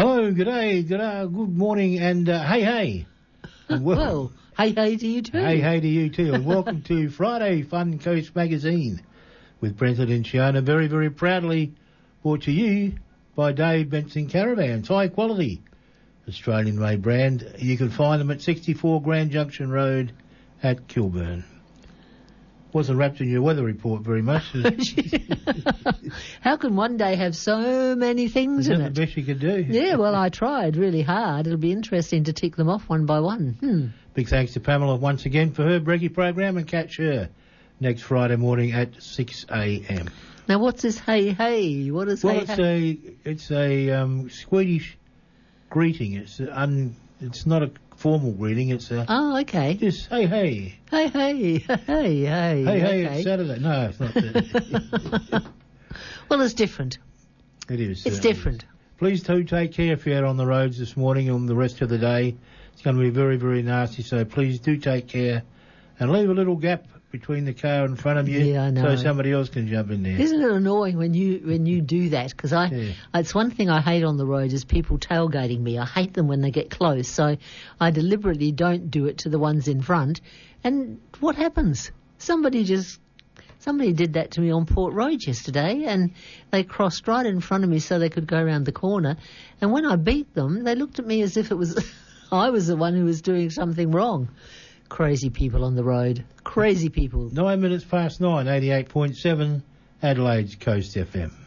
Hello, good morning, and hey. And well, hey to you too. Hey to you too, and welcome to Friday Fun Coast Magazine with Brenton and Shiona, very, very proudly brought to you by Dave Benson Caravans, high quality Australian-made brand. You can find them at 64 Grand Junction Road at Kilburn. Wasn't wrapped in your weather report very much. How can one day have so many things in it? That's the best you could do. Yeah, well, I tried really hard. It'll be interesting to tick them off one by one. Big thanks to Pamela once again for her brekkie program, and catch her next Friday morning at 6 a.m. Now, what's this hey? What is hey? It's a Swedish greeting. It's not a formal greeting. It's a... Oh, okay. Just hey. Hey. Hey, okay. It's Saturday. No, it's not Saturday. Well, it's different. It is. It's different. Please do take care if you're out on the roads this morning and the rest of the day. It's going to be very, very nasty, so please do take care and leave a little gap between the car in front of you, yeah, I know, so somebody else can jump in there. Isn't it annoying when you do that? Because it's one thing I hate on the road is people tailgating me. I hate them when they get close, so I deliberately don't do it to the ones in front. And what happens? Somebody did that to me on Port Road yesterday, and they crossed right in front of me so they could go around the corner. And when I beat them, they looked at me as if it was I was the one who was doing something wrong. Crazy people on the road. Crazy people. 9 minutes past 9, 88.7 Adelaide's Coast FM.